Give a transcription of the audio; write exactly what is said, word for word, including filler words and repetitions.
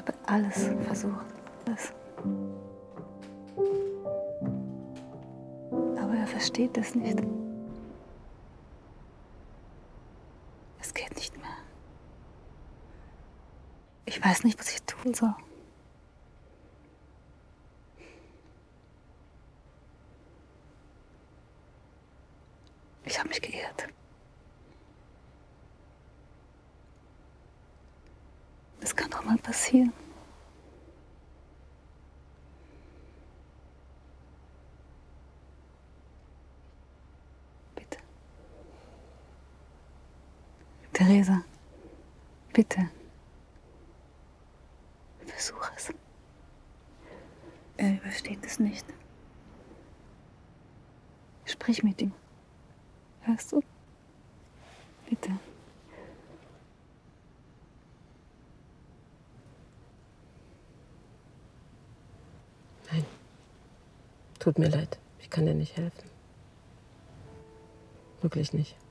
habe alles versucht. Alles. Aber er versteht es nicht. Es geht nicht mehr. Ich weiß nicht, was ich tun soll. Ich habe mich geirrt. Das kann doch mal passieren. Bitte. Theresa, bitte. Versuch es. Er übersteht es nicht. Sprich mit ihm. Hörst du? Bitte. Nein. Tut mir leid. Ich kann dir nicht helfen. Wirklich nicht.